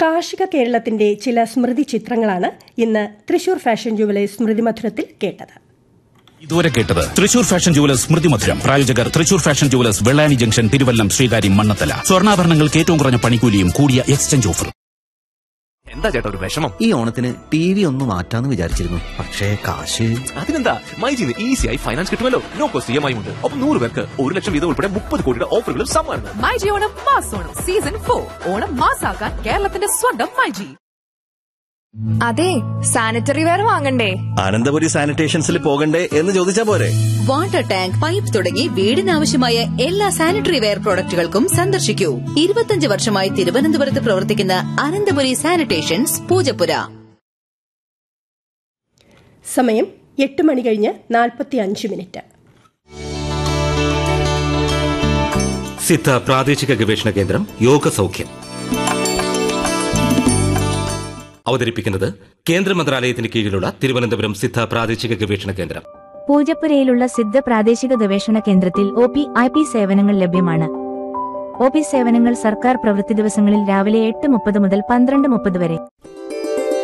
കാർഷിക കേരളത്തിന്റെ ചില സ്മൃതി ചിത്രങ്ങളാണ് ഇന്ന് തൃശൂർ ഫാഷൻ ജുവലേഴ്സ് സ്മൃതി മധുരത്തിൽ കേട്ടത്. ഇതുവരെ കേട്ടത് തൃശൂർ ഫാഷൻ ജുവലേഴ്സ് സ്മൃതി മധുരം. പ്രായോജകർ Thrissur fashion jewellers, Vellani junction, Thiruvallam, Sreekaryam, Mannathala. സ്വർണ്ണാഭരണങ്ങൾക്ക് ഏറ്റവും കുറഞ്ഞ പണിക്കൂലിയും കൂടിയ എക്സ്ചേഞ്ച് ഓഫറും. എന്താ ചേട്ടാ ഒരു വിഷമം? ഈ ഓണത്തിന് TV ഒന്ന് മാറ്റാന്ന് വിചാരിച്ചിരുന്നു, പക്ഷേ കാശ്. അതിനെന്താ, മൈജിന്ന് ഈസിയായി ഫൈനാൻസ് കിട്ടുമല്ലോ. നോ കോസ്റ്റ് EMI ഉണ്ട്. ഒപ്പം 100 പേർക്ക് 1 ലക്ഷം വീതം ഉൾപ്പെടെ 30 കോടിയുടെ ഓഫറുകളും സമ്മാനം. MyG Onam mass Onam season 4. ഓണം മാസാക്കാൻ കേരളത്തിന്റെ സ്വന്തം മൈജി. അതെ, സാനിറ്ററി വെയർ വാങ്ങണ്ടേ? അനന്തപുരി സാനിറ്റേഷൻസിൽ പോകണ്ടേ എന്ന് ചോദിച്ചാ പോരെ. വാട്ടർ ടാങ്ക്, പൈപ്പ് തുടങ്ങി വീടിനാവശ്യമായ എല്ലാ സാനിറ്ററി വെയർ പ്രോഡക്റ്റുകൾക്കും സന്ദർശിക്കൂ. 25 വർഷമായി തിരുവനന്തപുരത്ത് പ്രവർത്തിക്കുന്ന അനന്തപുരി സാനിറ്റേഷൻസ്, പൂജപ്പുര. സമയം 8:45 സിദ്ധ പ്രാദേശിക ഗവേഷണ കേന്ദ്രം യോഗ സൗഖ്യം അവതരിപ്പിക്കുന്നത് കേന്ദ്ര മന്ത്രാലയത്തിന് കീഴിലുള്ള തിരുവനന്തപുരം സിദ്ധ പ്രാദേശിക ഗവേഷണ കേന്ദ്രം. പൂജപ്പുരയിലുള്ള സിദ്ധ പ്രാദേശിക ഗവേഷണ കേന്ദ്രത്തിൽ OP/IP സേവനങ്ങൾ ലഭ്യമാണ്. OP സേവനങ്ങൾ സർക്കാർ പ്രവൃത്തി ദിവസങ്ങളിൽ രാവിലെ 8:30 മുതൽ 12:30 വരെ.